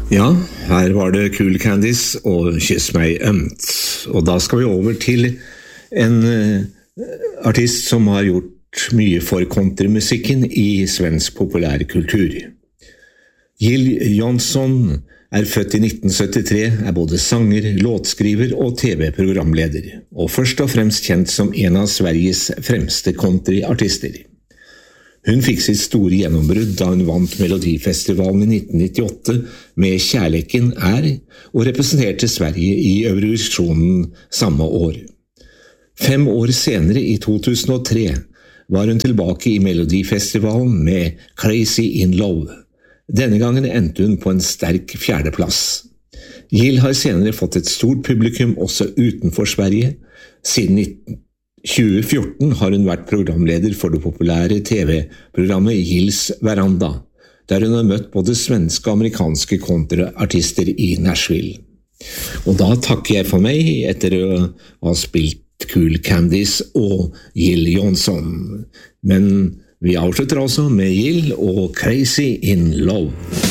Ja, her var det Cool Candice og Kyss meg ømt. Og da skal vi over til en artist som har gjort mye for countrymusikken i svensk populærkultur. Jill Johnson er født i 1973, er både sanger, låtskriver og TV-programleder, og først og fremst kjent som en av Sveriges fremste countryartister. Hun fikk sitt store gjennombrudd da hun vant Melodifestivalen i 1998 med Kjærleken er, og representerte Sverige i Eurovisionen samme år. 5 år senere, i 2003, var hun tilbake i Melodifestivalen med Crazy in Love. Denne gangen endte hun på en sterk 4. plass. Jill har senere fått et stort publikum også utenfor Sverige. Siden 2014 har hun vært programleder for det populære TV-programmet Jills Veranda, der hun har møtt både svenske og amerikanske countryartister i Nashville. Og da takker jeg for meg etter å ha spilt Cool Candice og Jill Johnson. Men vi avslutter altså med Jill og Crazy in Love.